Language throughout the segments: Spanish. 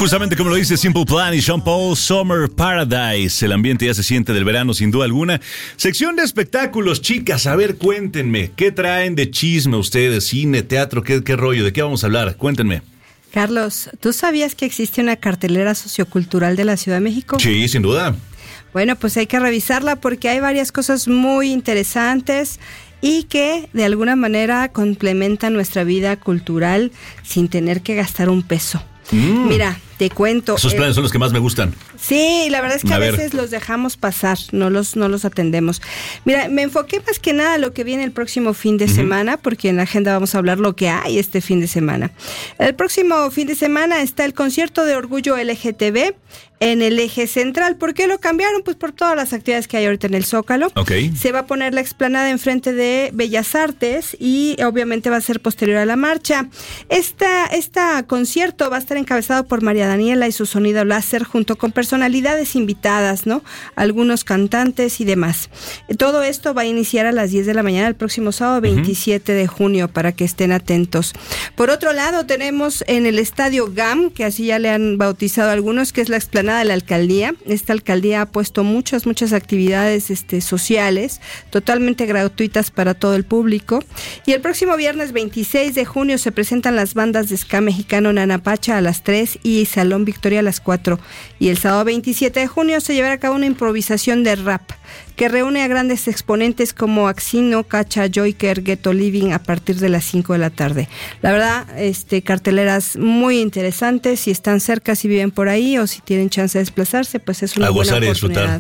Justamente como lo dice Simple Plan y Sean Paul, Summer Paradise. El ambiente ya se siente del verano, sin duda alguna. Sección de espectáculos, chicas. A ver, cuéntenme. ¿Qué traen de chisme ustedes? Cine, teatro, ¿qué rollo? ¿De qué vamos a hablar? Cuéntenme. Carlos, ¿tú sabías que existe una cartelera sociocultural de la Ciudad de México? Sí, sin duda. Bueno, pues hay que revisarla porque hay varias cosas muy interesantes y que de alguna manera complementan nuestra vida cultural sin tener que gastar un peso. Mira, te cuento. Esos planes son los que más me gustan. Sí, la verdad es que a veces los dejamos pasar, no los atendemos. Mira, me enfoqué más que nada a lo que viene el próximo fin de semana, porque en la agenda vamos a hablar lo que hay este fin de semana. El próximo fin de semana está el concierto de Orgullo LGTB en el eje central. ¿Por qué lo cambiaron? Pues por todas las actividades que hay ahorita en el Zócalo. Okay. Se va a poner la explanada enfrente de Bellas Artes y obviamente va a ser posterior a la marcha. Este concierto va a estar encabezado por María Daniela y su sonido láser junto con personalidades invitadas, ¿no? Algunos cantantes y demás. Todo esto va a iniciar a las 10 de la mañana el próximo sábado 27 de junio para que estén atentos. Por otro lado, tenemos en el Estadio GAM, que así ya le han bautizado algunos, que es la explanada de la alcaldía. Esta alcaldía ha puesto muchas actividades sociales, totalmente gratuitas para todo el público. Y el próximo viernes 26 de junio se presentan las bandas de ska mexicano Nanapacha a las 3 y Salón Victoria a las 4. Y el sábado 27 de junio se llevará a cabo una improvisación de rap que reúne a grandes exponentes como Axino, Cacha, Joyker, Ghetto Living a partir de las 5 de la tarde. La verdad, carteleras muy interesantes. Si están cerca, si viven por ahí o si tienen chance de desplazarse, pues es una buena oportunidad.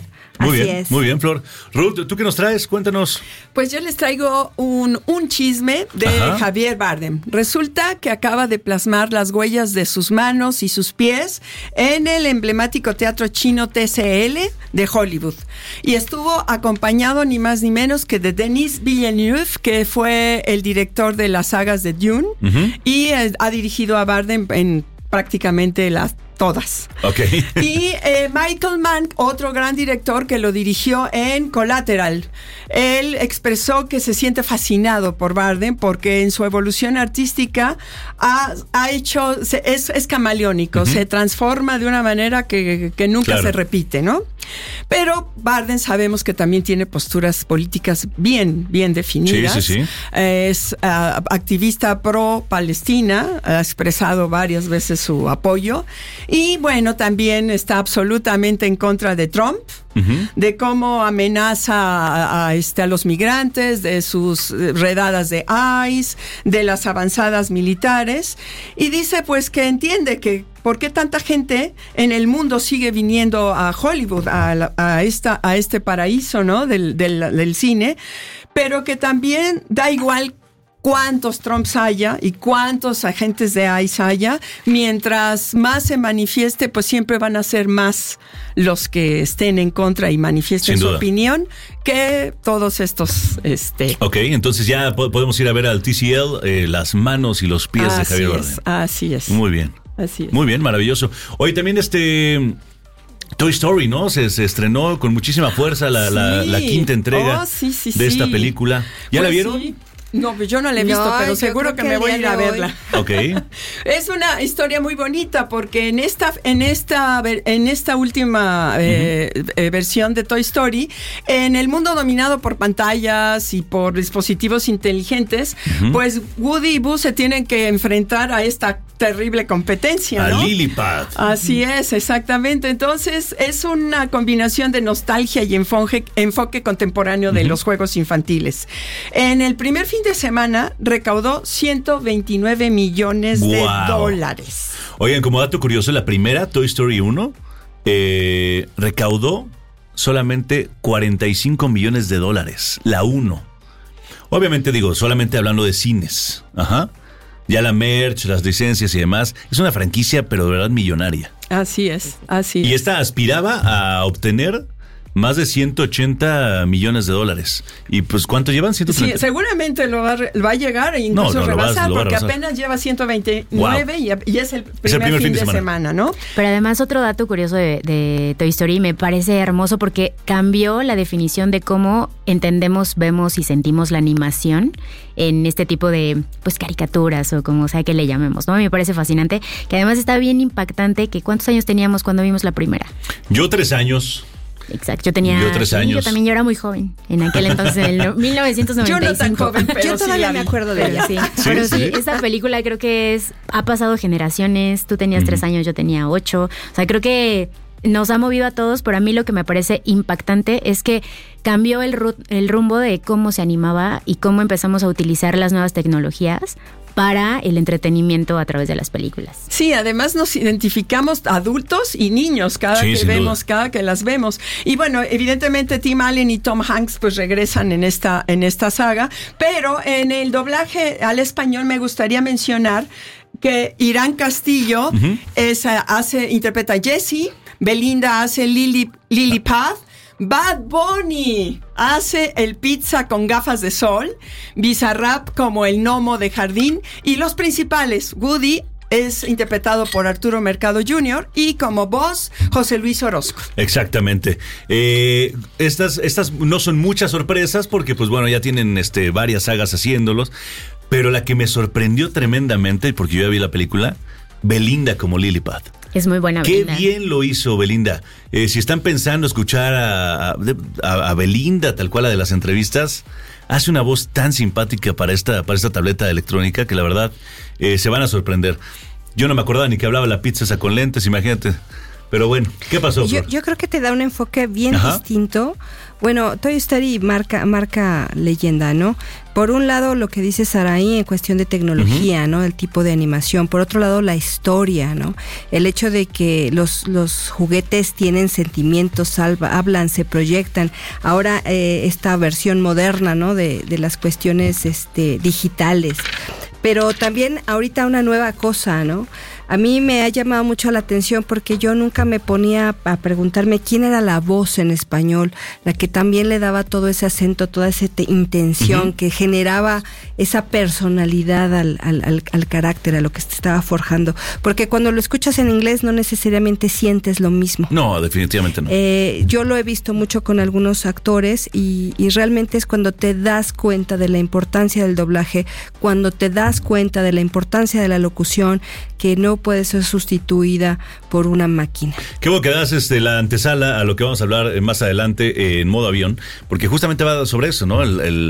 Muy bien, Flor. Ruth, ¿tú qué nos traes? Cuéntanos. Pues yo les traigo un chisme de Javier Bardem. Resulta que acaba de plasmar las huellas de sus manos y sus pies en el emblemático teatro chino TCL de Hollywood. Y estuvo acompañado ni más ni menos que de Denis Villeneuve, que fue el director de las sagas de Dune, y ha dirigido a Bardem en prácticamente todas. Okay. Y Michael Mann, otro gran director que lo dirigió en Collateral, él expresó que se siente fascinado por Bardem porque en su evolución artística es camaleónico, se transforma de una manera que nunca se repite, ¿no? Pero Bardem sabemos que también tiene posturas políticas bien definidas. Sí. Es activista pro-Palestina, ha expresado varias veces su apoyo. Y bueno, también está absolutamente en contra de Trump, de cómo amenaza a los migrantes, de sus redadas de ICE, de las avanzadas militares, y dice pues que entiende que por qué tanta gente en el mundo sigue viniendo a Hollywood, a este paraíso, ¿no? del cine, pero que también da igual cuántos Trumps haya y cuántos agentes de ICE haya, mientras más se manifieste, pues siempre van a ser más los que estén en contra y manifiesten su opinión que todos estos. Ok, entonces ya podemos ir a ver al TCL, las manos y los pies de Javier Bardem. Así es. Muy bien. Así es. Muy bien, maravilloso. Hoy también Toy Story, ¿no? Se estrenó con muchísima fuerza la quinta entrega de esta película. ¿Ya la vieron? Sí. No, yo no la he visto, pero seguro que me voy a ir a verla. Okay. Es una historia muy bonita porque en esta última versión de Toy Story, en el mundo dominado por pantallas y por dispositivos inteligentes, pues Woody y Buzz se tienen que enfrentar a esta terrible competencia, ¿no? A Lilliput. Así es, exactamente. Entonces, es una combinación de nostalgia y enfoque contemporáneo de los juegos infantiles. En el primer fin de semana recaudó 129 millones de dólares. Oigan, como dato curioso, la primera, Toy Story 1, recaudó solamente 45 millones de dólares. La 1. Obviamente solamente hablando de cines. Ya la merch, las licencias y demás, es una franquicia, pero de verdad millonaria. Así es. Y esta aspiraba a obtener Más de 180 millones de dólares. ¿Y pues cuánto llevan? 130. Sí, seguramente va a llegar e incluso rebasar, porque apenas lleva 129 wow. y es el primer fin de semana, ¿no? Pero además otro dato curioso de Toy Story me parece hermoso porque cambió la definición de cómo entendemos, vemos y sentimos la animación en este tipo de pues caricaturas o como sea que le llamemos, ¿no? Me parece fascinante, que además está bien impactante que ¿cuántos años teníamos cuando vimos la primera? Yo 3 años. Exacto, yo tenía 3 años. Yo también, yo era muy joven en aquel entonces, en el 1995. Yo no tan joven, pero yo todavía me acuerdo de ella. Sí. Pero sí, esta película creo que ha pasado generaciones. Tú tenías 3 años, yo tenía 8. O sea, creo que nos ha movido a todos, pero a mí lo que me parece impactante es que cambió el rumbo de cómo se animaba y cómo empezamos a utilizar las nuevas tecnologías para el entretenimiento a través de las películas. Sí, además nos identificamos adultos y niños cada que las vemos. Y bueno, evidentemente Tim Allen y Tom Hanks pues regresan en esta saga, pero en el doblaje al español me gustaría mencionar que Irán Castillo interpreta a Jessie, Belinda hace Lily Paz, Bad Bunny hace el pizza con gafas de sol, Bizarrap como el gnomo de jardín y los principales, Woody es interpretado por Arturo Mercado Jr. y como voz, José Luis Orozco. Exactamente. Estas no son muchas sorpresas porque pues bueno, ya tienen varias sagas haciéndolos, pero la que me sorprendió tremendamente, porque yo ya vi la película, Belinda como Lily Pad. Es muy buena Belinda. Qué bien lo hizo Belinda. Si están pensando escuchar a Belinda, tal cual la de las entrevistas, hace una voz tan simpática para esta tableta electrónica que la verdad se van a sorprender. Yo no me acordaba ni que hablaba la pizza esa con lentes, imagínate. Pero bueno, ¿qué pasó? Yo creo que te da un enfoque bien distinto. Bueno, Toy Story marca leyenda, ¿no? Por un lado, lo que dice Saraí en cuestión de tecnología, ¿no? El tipo de animación. Por otro lado, la historia, ¿no? El hecho de que los juguetes tienen sentimientos, hablan, se proyectan. Ahora, esta versión moderna, ¿no? De las cuestiones digitales. Pero también ahorita una nueva cosa, ¿no? A mí me ha llamado mucho la atención porque yo nunca me ponía a preguntarme quién era la voz en español, la que también le daba todo ese acento, toda esa intención que generaba esa personalidad al carácter, a lo que se estaba forjando. Porque cuando lo escuchas en inglés no necesariamente sientes lo mismo. No, definitivamente no. Yo lo he visto mucho con algunos actores y realmente es cuando te das cuenta de la importancia del doblaje, cuando te das cuenta de la importancia de la locución, que no puede ser sustituida por una máquina. Qué bueno que das la antesala a lo que vamos a hablar más adelante en modo avión, porque justamente va sobre eso, ¿no?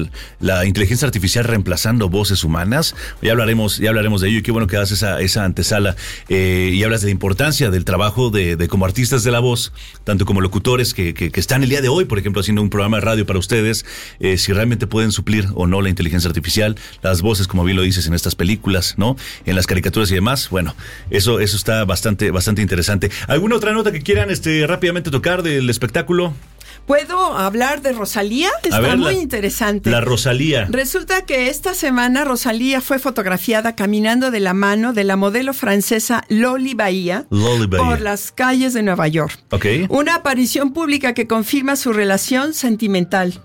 La inteligencia artificial reemplazando voces humanas. Ya hablaremos de ello y qué bueno que das esa antesala y hablas de la importancia del trabajo de como artistas de la voz, tanto como locutores que están el día de hoy, por ejemplo, haciendo un programa de radio para ustedes, si realmente pueden suplir o no la inteligencia artificial, las voces, como bien lo dices, en estas películas, ¿no? En las caricaturas y demás. Bueno, eso está bastante interesante. ¿Alguna otra nota que quieran rápidamente tocar del espectáculo? ¿Puedo hablar de Rosalía? Está muy interesante. La Rosalía. Resulta que esta semana Rosalía fue fotografiada caminando de la mano de la modelo francesa Loli Bahía por las calles de Nueva York. Okay. Una aparición pública que confirma su relación sentimental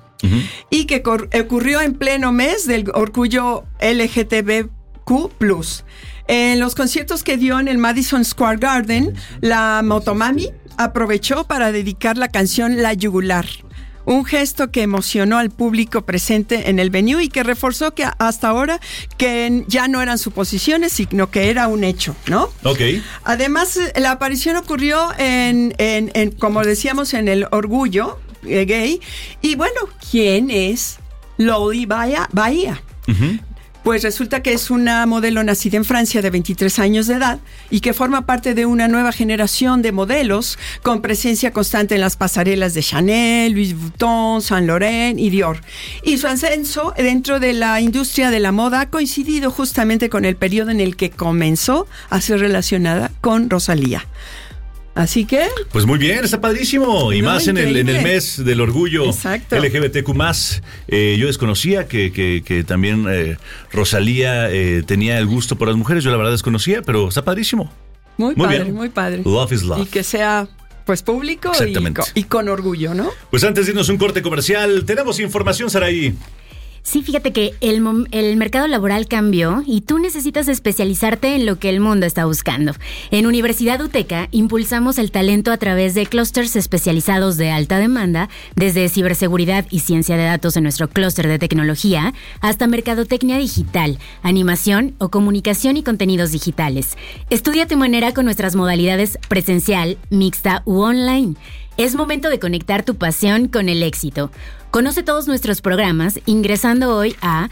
y que ocurrió en pleno mes del orgullo LGTBQ+. En los conciertos que dio en el Madison Square Garden, la Motomami aprovechó para dedicar la canción La Yugular, un gesto que emocionó al público presente en el venue y que reforzó que hasta ahora que ya no eran suposiciones, sino que era un hecho, ¿no? Okay. Además, la aparición ocurrió en como decíamos, en el orgullo gay. Y bueno, ¿quién es Loli Bahía? Pues resulta que es una modelo nacida en Francia de 23 años de edad y que forma parte de una nueva generación de modelos con presencia constante en las pasarelas de Chanel, Louis Vuitton, Saint Laurent y Dior. Y su ascenso dentro de la industria de la moda ha coincidido justamente con el periodo en el que comenzó a ser relacionada con Rosalía. Así que... Pues muy bien, está padrísimo. Y más en el mes del orgullo. Exacto. LGBTQ+. Yo desconocía que también Rosalía tenía el gusto por las mujeres. Yo la verdad desconocía, pero está padrísimo. Muy padre. Love is love. Y que sea pues público y con orgullo, ¿no? Pues antes de irnos un corte comercial, tenemos información, Saraí. Sí, fíjate que el mercado laboral cambió y tú necesitas especializarte en lo que el mundo está buscando. En Universidad UTECA impulsamos el talento a través de clústeres especializados de alta demanda, desde ciberseguridad y ciencia de datos en nuestro clúster de tecnología, hasta mercadotecnia digital, animación o comunicación y contenidos digitales. Estudia a tu manera con nuestras modalidades presencial, mixta u online. Es momento de conectar tu pasión con el éxito. Conoce todos nuestros programas ingresando hoy a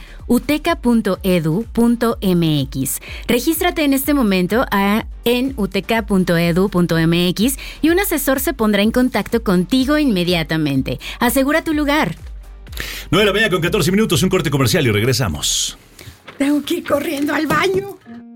uteca.edu.mx. Regístrate en este momento en uteca.edu.mx y un asesor se pondrá en contacto contigo inmediatamente. Asegura tu lugar. 9:14 a.m, un corte comercial y regresamos. Tengo que ir corriendo al baño.